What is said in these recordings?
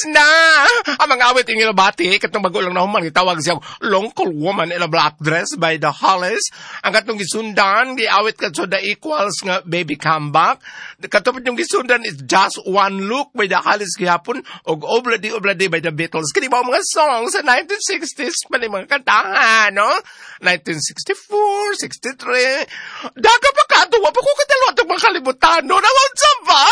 na! Ang mga awit yung inabati, katong magulang na human, gitawag siyang Local Woman in a Black Dress by the Hollies. Ang katong gisundan, giawit ka so the equals nga Baby Comeback. Katong yung gisundan is Just One Look by the Hollies gihapon, og Obladi Obladi by the Beatles. Kini ba mga songs sa 1960s pa ni mga kantahan, no? 1964, 63. Daga pa katuwa pa ko katalo itong mga kalibutan, no? Nawag sa ba?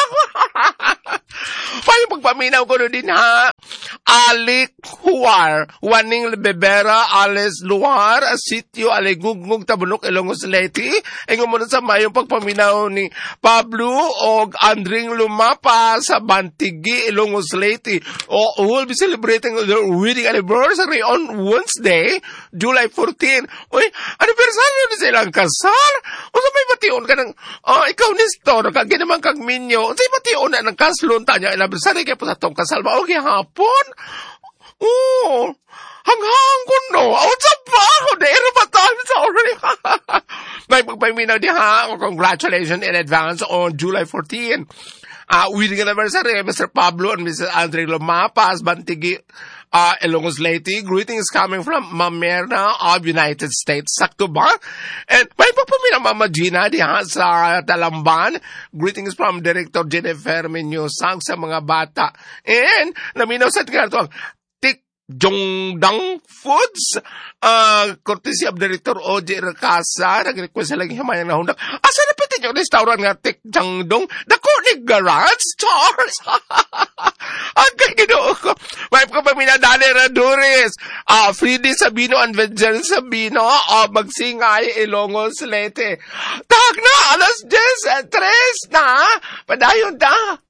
May pagpaminaw ko din ha. Alik Huar, Waning Bebera, Ales Luar, Sitio Aligugmug, Tabunok, Ilongos Leyte. Ingon mo na sa mayong pagpaminaw ni Pablo o Andring Lumapa sa Bantigi, Ilongos Leyte. Who will be celebrating their wedding anniversary on Wednesday, July 14. Uy, anniversary na silang kasal? O sa may bation ka ng, ikaw Nestor, kagin naman kag Minyo. Sa may bation na ng kaslon tanya, anniversary kaya po sa tong kasal ba? Okay, hapon? Oo, hanghang ko no. Out sa baho, dahil ba tayo sa already? May pagpaminaw di ha. Congratulations in advance on July 14. Wedding anniversary, Mr. Pablo and Mrs. Andre Lomapas, Bantigi, Ilongos Leyte. Greetings coming from Mamerna of United States. Sakto ba? And may pagpaminaw Mama Gina di ha sa Talamban. Greetings from Director Jennifer Menyosang sa mga bata. And naminaw sa tingnan Jongdang Foods, courtesy of Director O.J. Recasa, nag-request lang himayang na hundak. Asa na pati yung restaurant nga Tik Jangdong? Dako ni Garage Stars. Ang kaginoo ko. May kapaminadali na Duris. Friday Sabino and Virgin Sabino, Magsingay, Ilongos Leyte. Tag na, alas 10, 3 na. Padayon ta.